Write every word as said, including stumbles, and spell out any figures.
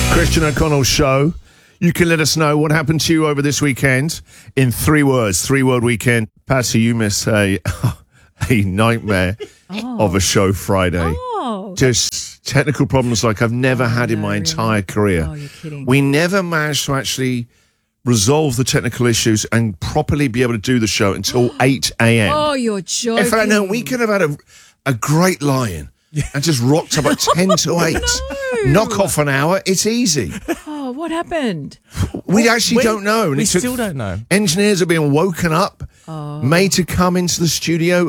Christian O'Connell Show. You can let us know what happened to you over this weekend in three words. Three-word weekend. Patty, you miss a a nightmare oh. of a show Friday. Oh. Just technical problems like I've never oh, had in no, my really? entire career. Oh, you're kidding. We never managed to actually resolve the technical issues and properly be able to do the show until eight a m Oh, you're joking. In fact, no, we could have had a, a great lie-in and just rocked up at ten to eight. No. Knock off an hour, it's easy. Oh, what happened? We Well, actually we- don't know. And we it took- still don't know. Engineers are being woken up, Oh. made to come into the studio